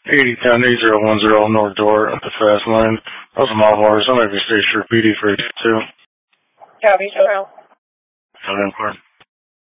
8010 8010 North Door at the fast lane. That was a mile horse. I'm going to stay sure PD for 82. Copy, so. Southern Park.